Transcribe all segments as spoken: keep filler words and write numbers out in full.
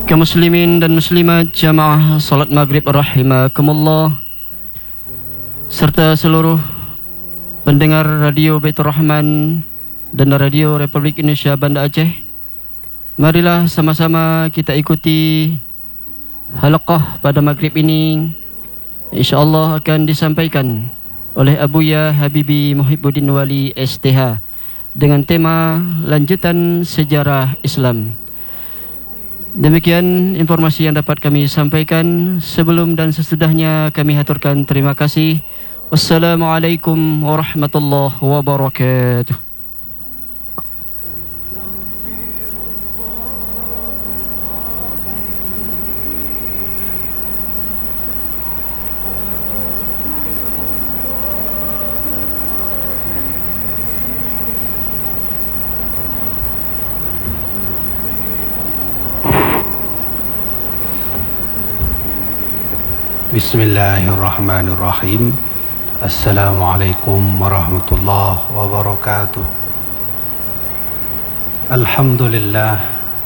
Kaum muslimin dan muslimat jamaah salat maghrib rahimakumullah, serta seluruh pendengar Radio Baitur Rahman dan Radio Republik Indonesia Banda Aceh, marilah sama-sama kita ikuti halaqah pada maghrib ini. InsyaAllah akan disampaikan oleh Abuya Habibi Muhibbuddin Wali S T H dengan tema lanjutan sejarah Islam. Demikian informasi yang dapat kami sampaikan. Sebelum dan sesudahnya kami haturkan terima kasih. Wassalamualaikum warahmatullahi wabarakatuh. Bismillahirrahmanirrahim. Assalamualaikum warahmatullahi wabarakatuh. Alhamdulillah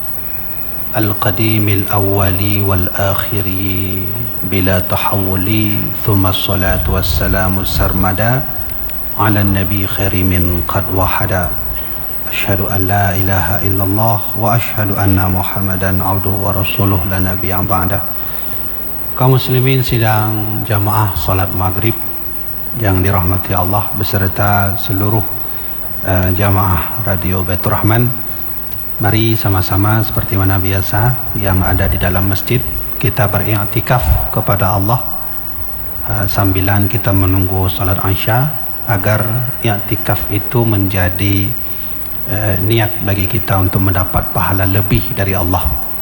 Al-Qadimil Awwali wal Akhiri bila tahawuli, thumma salatu wassalamu sarmada ala nabi khairi min qad wahada. Asyhadu an la ilaha illallah wa asyhadu anna Muhammadan abduhu wa rasuluh la nabiyya ba'dah. Kaum muslimin sidang jamaah salat maghrib yang dirahmati Allah beserta seluruh uh, jamaah Radio Baitur Rahman, mari sama-sama seperti mana biasa yang ada di dalam masjid kita beriktikaf kepada Allah uh, sambilan kita menunggu salat Isya, agar iktikaf itu menjadi uh, niat bagi kita untuk mendapat pahala lebih dari Allah.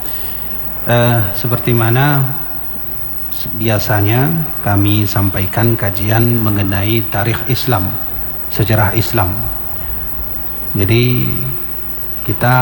Uh, seperti mana biasanya kami sampaikan kajian mengenai tarikh Islam, sejarah Islam. Jadi kita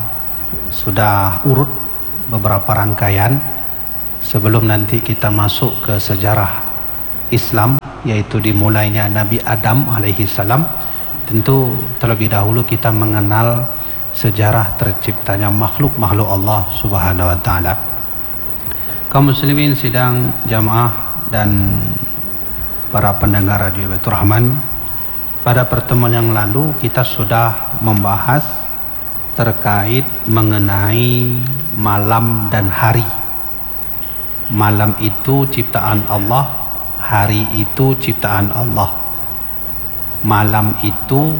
sudah urut beberapa rangkaian sebelum nanti kita masuk ke sejarah Islam, yaitu dimulainya Nabi Adam alaihi salam. Tentu terlebih dahulu kita mengenal sejarah terciptanya makhluk-makhluk Allah subhanahu wa ta'ala. Kaum muslimin sidang jamaah dan para pendengar Radio Baitur Rahman, pada pertemuan yang lalu kita sudah membahas terkait mengenai malam dan hari. Malam itu ciptaan Allah, hari itu ciptaan Allah. Malam itu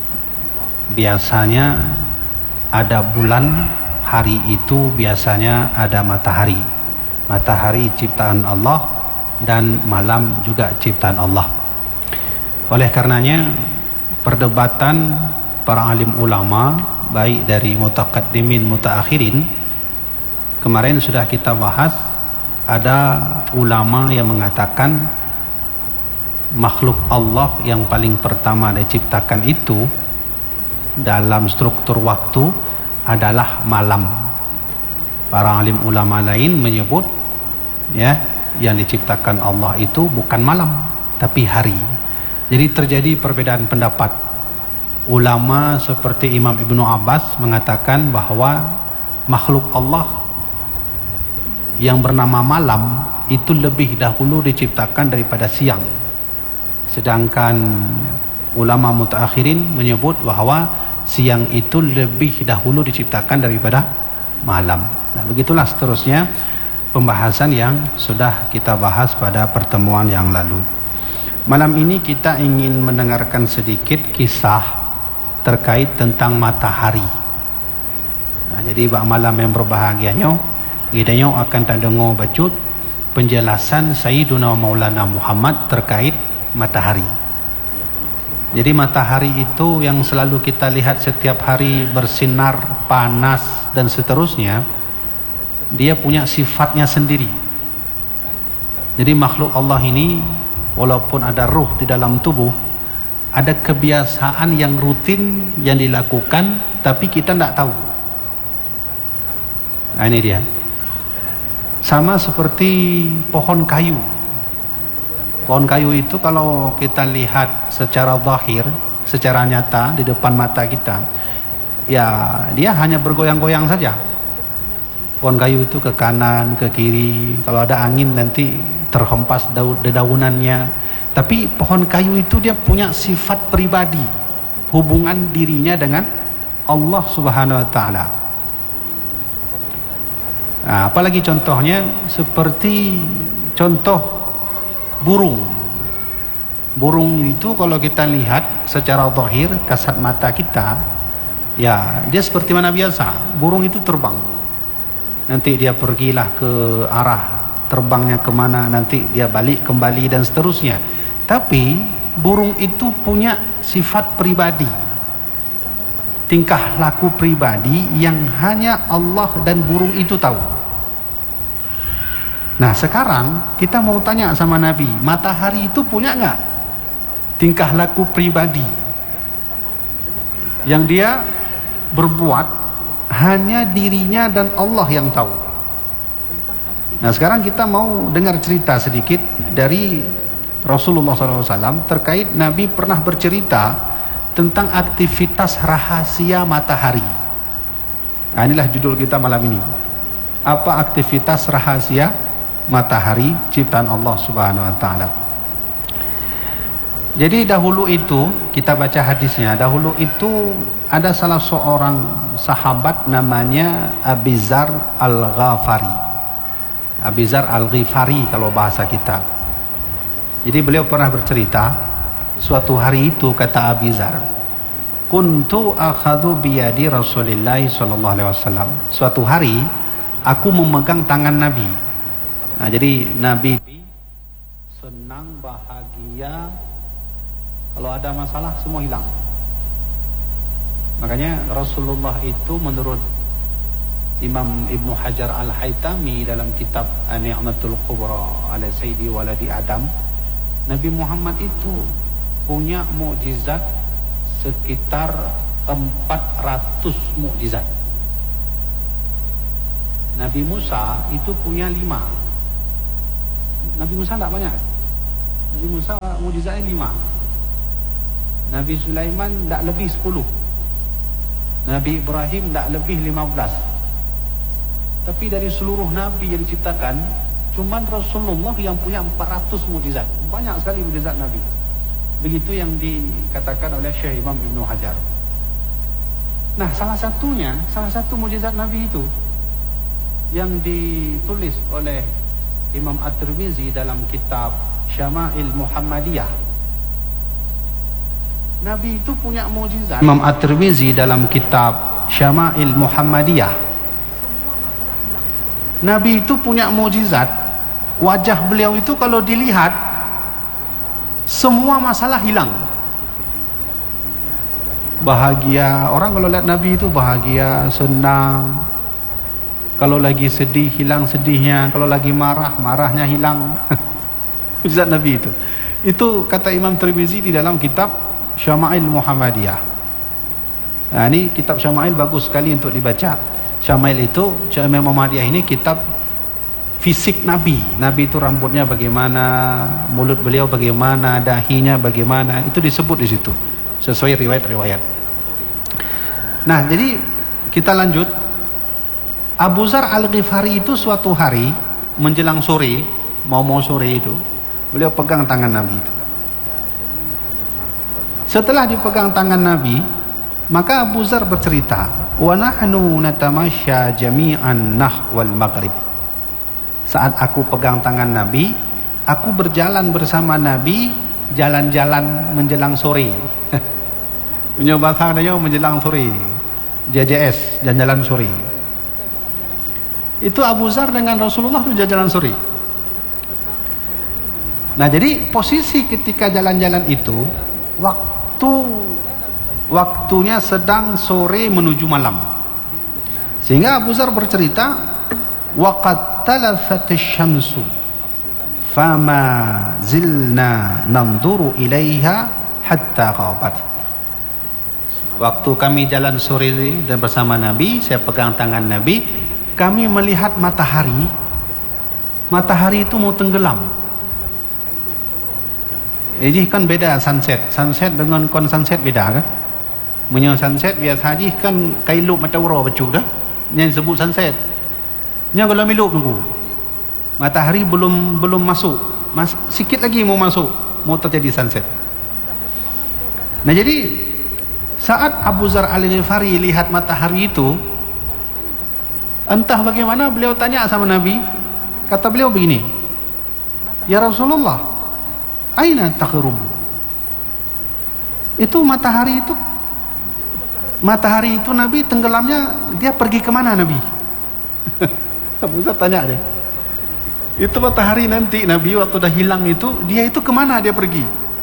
biasanya ada bulan, hari itu biasanya ada matahari. Matahari ciptaan Allah dan malam juga ciptaan Allah. Oleh karenanya perdebatan para alim ulama baik dari mutaqaddimin mutaakhirin, kemarin sudah kita bahas, ada ulama yang mengatakan makhluk Allah yang paling pertama diciptakan itu dalam struktur waktu adalah malam. Para alim ulama lain menyebut ya, yang diciptakan Allah itu bukan malam tapi hari. Jadi terjadi perbedaan pendapat. Ulama seperti Imam Ibnu Abbas mengatakan bahwa makhluk Allah yang bernama malam itu lebih dahulu diciptakan daripada siang. Sedangkan ulama mutaakhirin menyebut bahwa siang itu lebih dahulu diciptakan daripada malam. Nah, begitulah seterusnya pembahasan yang sudah kita bahas pada pertemuan yang lalu. Malam ini kita ingin mendengarkan sedikit kisah terkait tentang matahari. Nah, jadi bak malam yang berbahagianya, kita akan dengar bacut penjelasan Sayyiduna Maulana Muhammad terkait matahari. Jadi matahari itu yang selalu kita lihat setiap hari bersinar, panas dan seterusnya, dia punya sifatnya sendiri. Jadi makhluk Allah ini walaupun ada ruh di dalam tubuh, ada kebiasaan yang rutin yang dilakukan tapi kita tidak tahu. Nah, ini dia. Sama seperti pohon kayu. Pohon kayu itu kalau kita lihat secara zahir, secara nyata di depan mata kita, ya dia hanya bergoyang-goyang saja. Pohon kayu itu ke kanan, ke kiri. Kalau ada angin nanti terhempas daun-daunannya. Tapi pohon kayu itu dia punya sifat pribadi, hubungan dirinya dengan Allah Subhanahu wa taala. Nah, apalagi contohnya seperti contoh burung. Burung itu kalau kita lihat secara zahir kasat mata kita, ya dia seperti mana biasa. Burung itu terbang. Nanti dia pergilah ke arah terbangnya kemana, nanti dia balik kembali dan seterusnya. Tapi burung itu punya sifat pribadi, tingkah laku pribadi yang hanya Allah dan burung itu tahu. Nah sekarang kita mau tanya sama Nabi, matahari itu punya nggak tingkah laku pribadi yang dia berbuat hanya dirinya dan Allah yang tahu? Nah sekarang kita mau dengar cerita sedikit dari Rasulullah shallallahu alaihi wasallam terkait Nabi pernah bercerita tentang aktivitas rahasia matahari. Nah, inilah judul kita malam ini. Apa aktivitas rahasia matahari ciptaan Allah Subhanahu wa taala? Jadi dahulu itu kita baca hadisnya. Dahulu itu ada salah seorang sahabat namanya Abizar Al-Ghafari. Abizar Al-Ghifari kalau bahasa kita. Jadi beliau pernah bercerita, suatu hari itu kata Abizar, kuntu akhadhu biyadi Rasulillah sallallahu alaihi wasallam. Suatu hari aku memegang tangan Nabi. Nah, jadi Nabi senang, bahagia, kalau ada masalah semua hilang. Makanya Rasulullah itu menurut Imam Ibnu Hajar Al-Haytami dalam kitab An-Ni'matul Kubra ala Sayyidi Waladi Adam, Nabi Muhammad itu punya mukjizat sekitar empat ratus mukjizat. Nabi Musa itu punya lima. Nabi Musa tidak banyak. Nabi Musa mukjizatnya lima. Nabi Sulaiman tidak lebih sepuluh. Nabi Ibrahim tidak lebih lima belas. Tapi dari seluruh Nabi yang diciptakan, cuman Rasulullah yang punya empat ratus mukjizat. Banyak sekali mukjizat Nabi. Begitu yang dikatakan oleh Syekh Imam Ibnu Hajar. Nah, salah satunya, salah satu mukjizat Nabi itu yang ditulis oleh Imam At-Tirmizi dalam kitab Syama'il Muhammadiyah. Nabi itu punya mukjizat. Imam At-Tirmizi dalam kitab Syama'il Muhammadiyah. Nabi itu punya mukjizat. Wajah beliau itu kalau dilihat semua masalah hilang. Bahagia. Orang kalau lihat Nabi itu bahagia, senang. Kalau lagi sedih hilang sedihnya, kalau lagi marah marahnya hilang. Mukjizat Nabi itu. Itu kata Imam Tirmizi di dalam kitab Syama'il Muhammadiyah. Nah, ini kitab Syama'il bagus sekali untuk dibaca. Syama'il itu, Syama'il Muhammadiyah ini kitab fisik Nabi. Nabi itu rambutnya bagaimana, mulut beliau bagaimana, dahinya bagaimana, itu disebut di situ sesuai riwayat-riwayat. Nah, jadi kita lanjut. Abu Zar Al-Ghifari itu suatu hari menjelang sore, mau-mau sore itu, beliau pegang tangan Nabi itu. Setelah dipegang tangan Nabi, maka Abu Zar bercerita, wa nahnu natamasya jami'an nahwal maghrib. Saat aku pegang tangan Nabi, aku berjalan bersama Nabi, jalan-jalan menjelang sore. Punya bahasa adanya menjelang sore, J J S, jalan-jalan sore. Itu Abu Zar dengan Rasulullah itu jalan-jalan sore. Nah, jadi posisi ketika jalan-jalan itu waktu waktunya sedang sore menuju malam. Sehingga Abu Zar bercerita, waqad talafat asy-syamsu fama zilna nanzuru ilaiha hatta ghabat. Waktu kami jalan sore dan bersama Nabi, saya pegang tangan Nabi, kami melihat matahari. Matahari itu mau tenggelam. Ini kan beda sunset. Sunset dengan kon sunset beda kan? Punya sunset biasa haji kan kailu matawara bacu dah. Yang disebut sunset. Nya kalau milup nunggu. Matahari belum belum masuk. Mas, sikit lagi mau masuk, mau terjadi sunset. Nah jadi saat Abu Zar Al-Ghifari lihat matahari itu, entah bagaimana beliau tanya sama Nabi. Kata beliau begini, ya Rasulullah, aina taghrubu? Itu matahari itu matahari itu Nabi tenggelamnya, dia pergi kemana Nabi? Abu Zar tanya dia, itu matahari nanti Nabi waktu dah hilang itu, dia itu kemana dia pergi?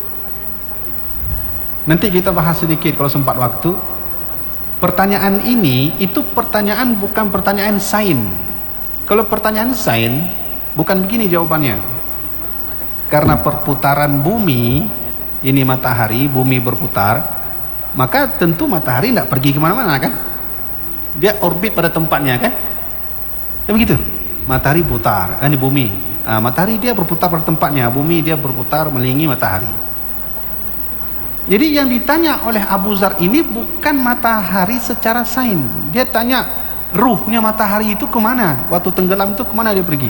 Nanti kita bahas sedikit kalau sempat waktu. Pertanyaan ini itu pertanyaan bukan pertanyaan sains. Kalau pertanyaan sains bukan begini jawabannya. Karena perputaran bumi, ini matahari, bumi berputar, maka tentu matahari tidak pergi kemana-mana kan? Dia orbit pada tempatnya kan? Ya begitu. Matahari putar, ini bumi. Nah, matahari dia berputar pada tempatnya, bumi dia berputar melilingi matahari. Jadi yang ditanya oleh Abu Zar ini bukan matahari secara sains. Dia tanya ruhnya matahari itu kemana? Waktu tenggelam itu kemana dia pergi?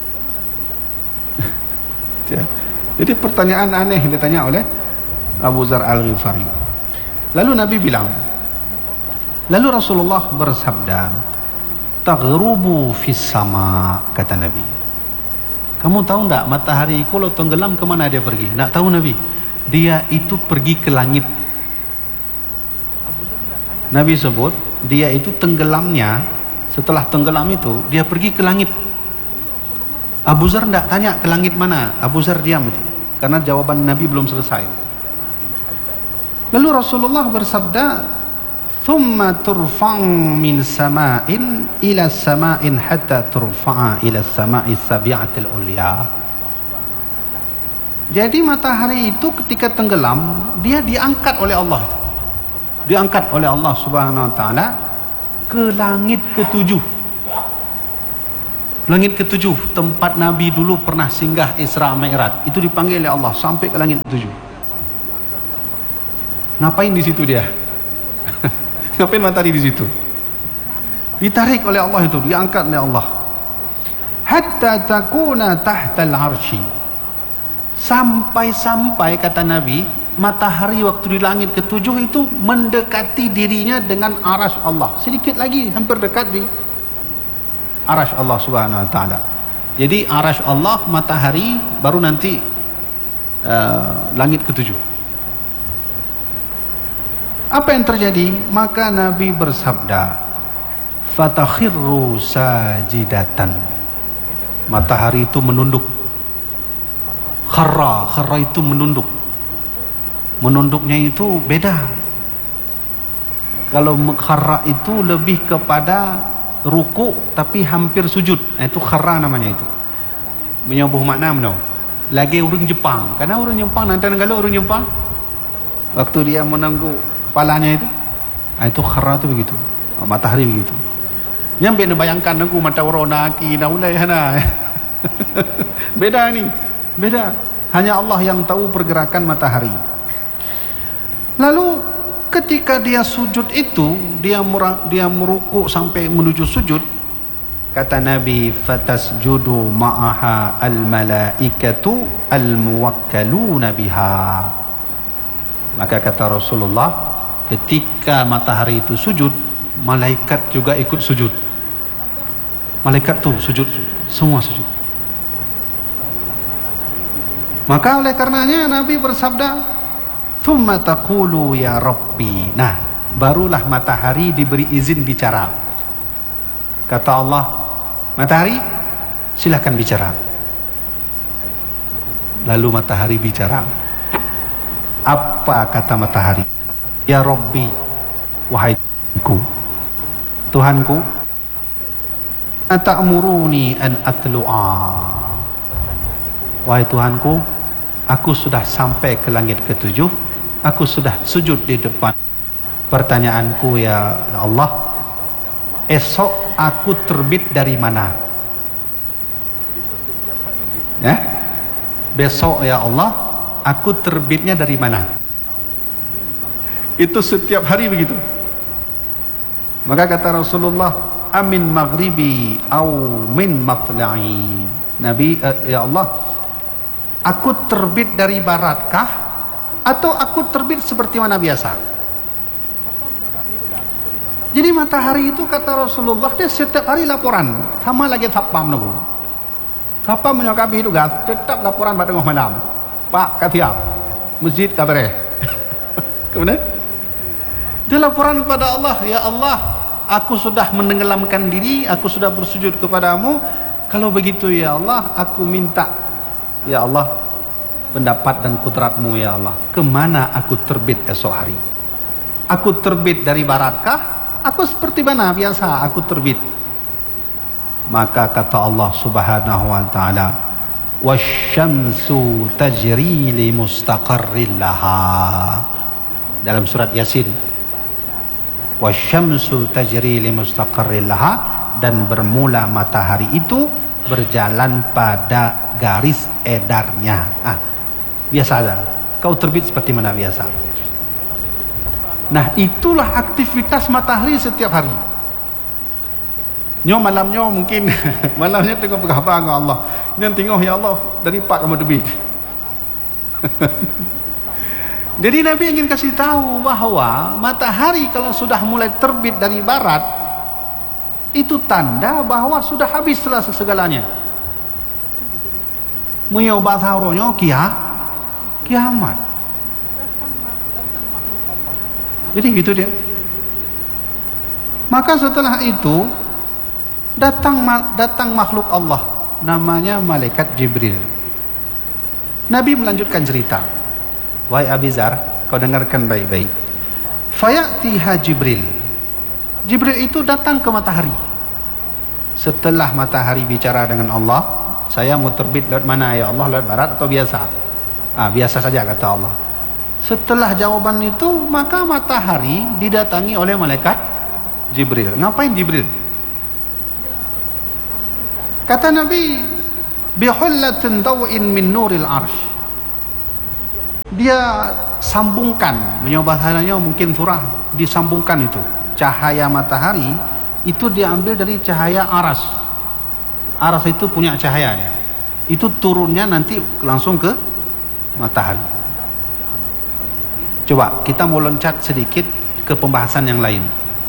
Jadi pertanyaan aneh yang ditanya oleh Abu Zar Al-Ghifari. Lalu Nabi bilang, lalu Rasulullah bersabda, taghrubu fis sama, kata Nabi. Kamu tahu enggak matahari kalau tenggelam kemana dia pergi? Enggak tahu Nabi. Dia itu pergi ke langit. Nabi sebut dia itu tenggelamnya, setelah tenggelam itu dia pergi ke langit. Abu Zar enggak tanya ke langit mana. Abu Zar diam itu, karena jawaban Nabi belum selesai. Lalu Rasulullah bersabda, thumma turfa'u min sama'in ila sama'in hatta turfa'a ila sama'i sabi'atil ulya. Jadi matahari itu ketika tenggelam, dia diangkat oleh Allah. Diangkat oleh Allah Subhanahu wa taala ke langit ketujuh. Langit ketujuh, tempat Nabi dulu pernah singgah Isra Mi'raj, itu dipanggil oleh Allah sampai ke langit ketujuh. Ngapain di situ dia? Ngapain matahari di situ? Ditarik oleh Allah itu, diangkat oleh Allah. Hatta takuna tahta al-arsy. Sampai-sampai kata Nabi, matahari waktu di langit ketujuh itu mendekati dirinya dengan arasy Allah. Sedikit lagi hampir dekat di arasy Allah Subhanahu wa taala. Jadi arasy Allah, matahari, baru nanti uh, langit ketujuh. Apa yang terjadi? Maka Nabi bersabda, fatakhirru sajidatan. Matahari itu menunduk. Kharra, kharra itu menunduk. Menunduknya itu beda. Kalau kharra itu lebih kepada ruku tapi hampir sujud. Itu kharra namanya itu. Menyobuh makna mana? Lagi orang Jepang. Karena orang Jepang nanti kalau orang Jepang waktu dia menanggu kepalanya itu, itu kharra itu begitu. Matahari begitu. Nyampe bayangkan nanggu mata warna ki naulai hana. Beda nih. Beda. Hanya Allah yang tahu pergerakan matahari. Lalu ketika dia sujud itu, dia murah, dia meruku sampai menuju sujud, kata Nabi, fatasjudu ma'aha al-malaikatu al-muwakkaluna biha. Maka kata Rasulullah, ketika matahari itu sujud, malaikat juga ikut sujud. Malaikat tuh sujud, semua sujud. Maka oleh karenanya Nabi bersabda, thumma taqulu ya Rabbi. Nah, barulah matahari diberi izin bicara. Kata Allah, matahari silakan bicara. Lalu matahari bicara. Apa kata matahari? Ya Rabbi, wahai Tuhanku, Tuhanku, ata'muruni an atlu'a. Wahai Tuhanku, aku sudah sampai ke langit ketujuh, aku sudah sujud di depan. Pertanyaanku ya Allah, esok aku terbit dari mana? Ya, besok ya Allah, aku terbitnya dari mana? Itu setiap hari begitu. Maka kata Rasulullah, amin maghribi au min matla'i. Nabi, uh, ya Allah, aku terbit dari baratkah atau aku terbit seperti mana biasa? Jadi matahari itu kata Rasulullah dia setiap hari laporan sama lagi sapam nunggu. Sapam menyokapi itu gas, tetap laporan pada tengah malam. Pak katiap, masjid kabareh. Kemudian dia laporan kepada Allah, ya Allah, aku sudah menenggelamkan diri, aku sudah bersujud kepadamu. Kalau begitu ya Allah, aku minta ya Allah pendapat dan kudratmu ya Allah. Kemana aku terbit esok hari? Aku terbit dari baratkah? Aku seperti mana biasa aku terbit? Maka kata Allah subhanahu wa ta'ala, wasyamsu tajri li mustaqarrin laha. Dalam surat Yasin, wasyamsu tajri li mustaqarrin laha, dan bermula matahari itu berjalan pada garis edarnya. Ah, biasa aja. Kau terbit seperti mana biasa. Nah, itulah aktivitas matahari setiap hari. Nyo malamnya mungkin malamnya tengok berkhabar dengan Allah. Nyo tengok ya Allah dari pak kamu terbit. Jadi Nabi ingin kasih tahu bahwa matahari kalau sudah mulai terbit dari barat, itu tanda bahwa sudah habis segalanya. Menyobat haronya kia, kiamat. Jadi gitu dia. Maka setelah itu datang datang makhluk Allah namanya malaikat Jibril. Nabi melanjutkan cerita. Wahai Abizar, kau dengarkan baik-baik. Fayatiha Jibril. Jibril itu datang ke matahari. Setelah matahari bicara dengan Allah, saya mau terbit lewat mana ya Allah, lewat barat atau biasa? Ah, biasa saja kata Allah. Setelah jawaban itu, maka matahari didatangi oleh malaikat Jibril. Ngapain Jibril? Kata Nabi, bihullatin daw'in min nuril arsh. Dia sambungkan, menyobatannya mungkin surah, disambungkan itu. Cahaya matahari itu diambil dari cahaya aras. Aras itu punya cahaya dia. Itu turunnya nanti langsung ke matahari. Coba kita mau loncat sedikit ke pembahasan yang lain.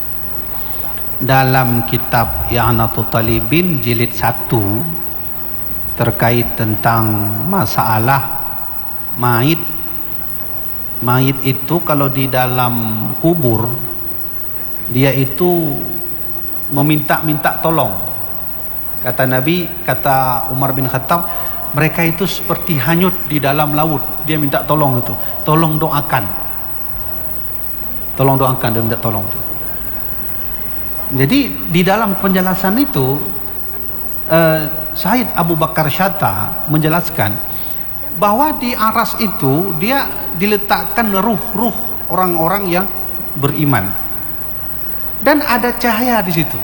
Dalam kitab I'anatul Talibin jilid satu terkait tentang masalah mayit. Mayit itu kalau di dalam kubur dia itu meminta-minta tolong. Kata Nabi, kata Umar bin Khattab, mereka itu seperti hanyut di dalam laut. Dia minta tolong itu. Tolong doakan. Tolong doakan dan minta tolong. Jadi di dalam penjelasan itu uh, Said Abu Bakar Syatta menjelaskan bahwa di aras itu dia diletakkan ruh-ruh orang-orang yang beriman. Dan ada cahaya di situ.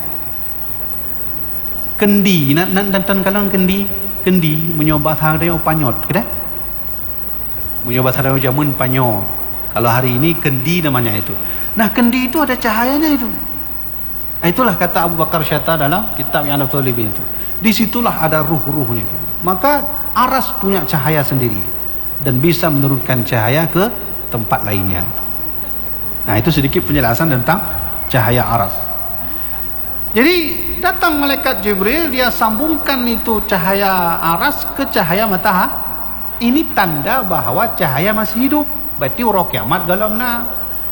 Kendi, dan dan kalian kendi, kendi menyobat hari panyot, kita? Menyobat hari jamun panyot. Kalau hari ini kendi namanya itu. Nah, kendi itu ada cahayanya itu. Itulah kata Abu Bakar Syatta dalam kitab I'anatul Talibin itu. Disitulah ada ruh-ruhnya. Maka aras punya cahaya sendiri dan bisa menurunkan cahaya ke tempat lainnya. Nah, itu sedikit penjelasan tentang cahaya aras. Jadi datang malaikat Jibril, dia sambungkan itu cahaya aras ke cahaya matahari. Ini tanda bahwa cahaya masih hidup. Berarti orang kiamat galamna.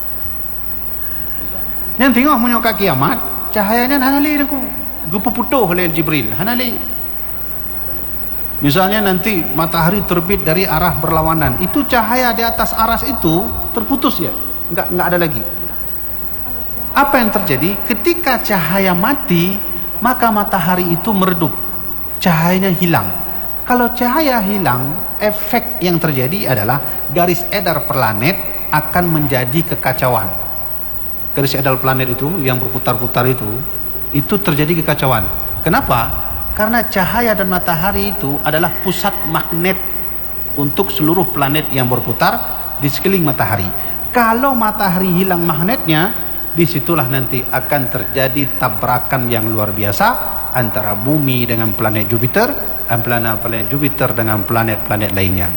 Yang tengok menyoka kiamat, cahayanya hanali aku gepuputuh oleh Jibril. Hanali. Misalnya nanti matahari terbit dari arah berlawanan, itu cahaya di atas aras itu terputus ya, enggak enggak ada lagi. Apa yang terjadi? Ketika cahaya mati, maka matahari itu meredup, cahayanya hilang. Kalau cahaya hilang, efek yang terjadi adalah garis edar planet akan menjadi kekacauan. Garis edar planet itu yang berputar-putar itu, itu terjadi kekacauan. Kenapa? Karena cahaya dan matahari itu adalah pusat magnet untuk seluruh planet yang berputar di sekeliling matahari. Kalau matahari hilang magnetnya, disitulah nanti akan terjadi tabrakan yang luar biasa antara bumi dengan planet Jupiter, dan planet-planet Jupiter dengan planet-planet lainnya.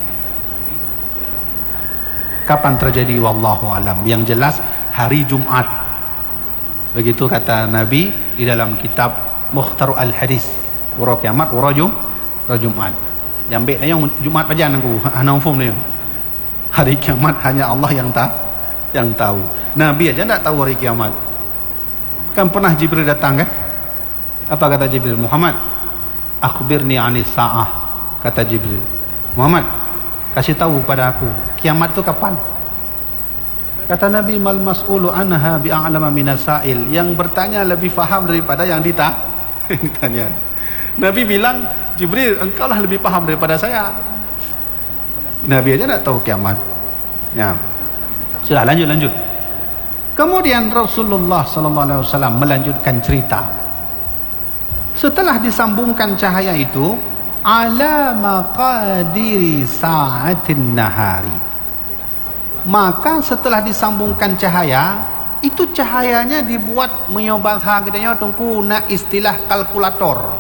Kapan terjadi? Wallahu alam. Yang jelas hari Jumat. Begitu kata Nabi di dalam kitab Mukhtar al-Hadis. Ura kiamat, ura jum, ura Jumat. Yang baik yang Jumat pajan aku, ana ufum dia. Hari kiamat hanya Allah yang tahu, yang tahu. Nabi aja enggak tahu hari kiamat. Kan pernah Jibril datang kan? Apa kata Jibril? Muhammad, akhbirni anis sa'ah. Kata Jibril, Muhammad, kasih tahu pada aku kiamat itu kapan? Kata Nabi, mal mas'ulu anha bi'a'lama minas sa'il. Yang bertanya lebih faham daripada yang dita ditanya. Nabi bilang, Jibril, engkau lah lebih paham daripada saya. Nabi aja tak tahu kiamat. Ya. Sudah, lanjut lanjut. Kemudian Rasulullah sallallahu alaihi wasallam melanjutkan cerita. Setelah disambungkan cahaya itu, ala maqadiri sa'atin nahari. Maka setelah disambungkan cahaya, itu cahayanya dibuat menyobat hagdanya tungku na istilah kalkulator.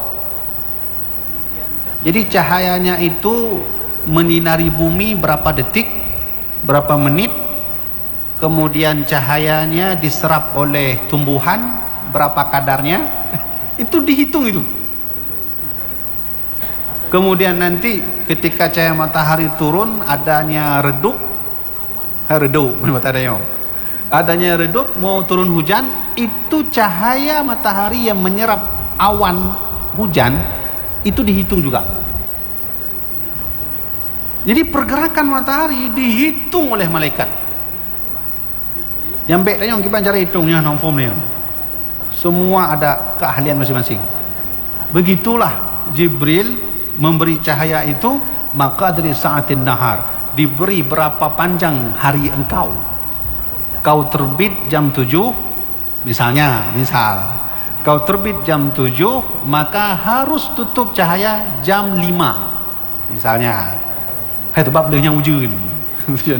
Jadi cahayanya itu menyinari bumi berapa detik, berapa menit, kemudian cahayanya diserap oleh tumbuhan berapa kadarnya, itu dihitung itu. Kemudian nanti ketika cahaya matahari turun, adanya redup, redup adanya, adanya redup mau turun hujan, itu cahaya matahari yang menyerap awan hujan itu dihitung juga. Jadi pergerakan matahari dihitung oleh malaikat. Yang baik tanya kita cara hitungnya nomfum ni. Semua ada keahlian masing-masing. Begitulah Jibril memberi cahaya itu, maka dari sa'atin nahar, diberi berapa panjang hari engkau. Kau terbit jam tujuh, misalnya, misal kau terbit jam tujuh, maka harus tutup cahaya jam lima, misalnya. Hai tu bab dia yang ujun.